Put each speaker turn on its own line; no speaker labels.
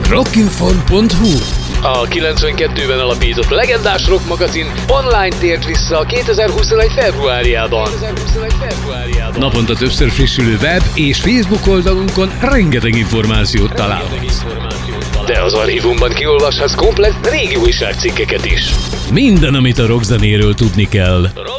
Rockinfon.hu.
A 92-ben alapított legendás rock magazin online tért vissza a 2021. februárjában.
Naponta többször frissülő web és Facebook oldalunkon rengeteg információt találhatsz.
De az archívumban kiolvashatsz komplett régi újságcikkeket is.
Minden, amit a rockzenéről tudni kell.